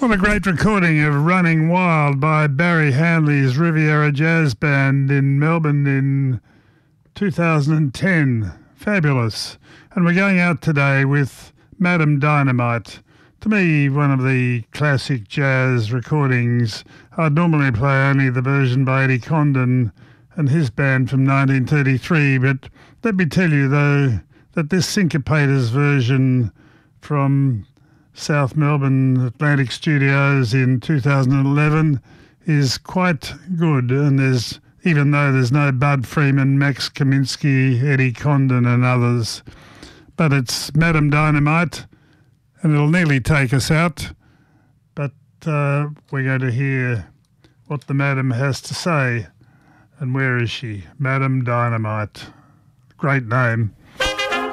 What a great recording of Running Wild by Barry Hanley's Riviera Jazz Band in Melbourne in 2010. Fabulous. And we're going out today with Madam Dynamite. To me, one of the classic jazz recordings. I'd normally play only the version by Eddie Condon and his band from 1933, but let me tell you, though, that this Syncopators version from South Melbourne Atlantic Studios in 2011 is quite good, and even though there's no Bud Freeman, Max Kaminsky, Eddie Condon and others, but it's Madam Dynamite, and it'll nearly take us out, but we're going to hear what the Madam has to say. And where is she? Madam Dynamite. Great name.